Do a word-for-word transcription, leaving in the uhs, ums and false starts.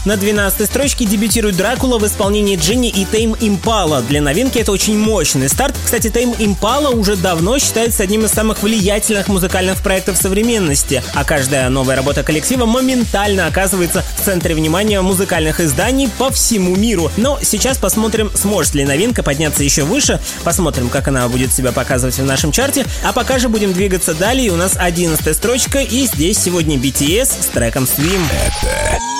На двенадцатой строчке дебютирует Дракула в исполнении Джинни и Тейм Импала. Для новинки это очень мощный старт. Кстати, Тейм Импала уже давно считается одним из самых влиятельных музыкальных проектов современности, а каждая новая работа коллектива моментально оказывается в центре внимания музыкальных изданий по всему миру. Но сейчас посмотрим, сможет ли новинка подняться еще выше, посмотрим, как она будет себя показывать в нашем чарте, а пока же будем двигаться далее. У нас одиннадцатая строчка, и здесь сегодня би ти эс с треком Swim. Это